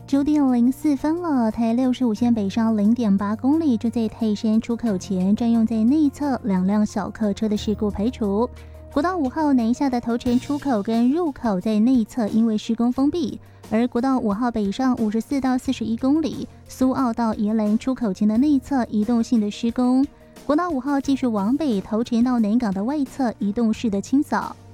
9点04分了，台65线北上0.8公里，就在泰山出口前，占用在内侧2辆小客车的事故排除。国道5号南下的头城出口跟入口在内侧因为施工封闭，而国道5号北上54到41公里，苏澳到宜兰出口前的内侧移动性的施工。国道5号继续往北，头城到南港的外侧移动式的清扫。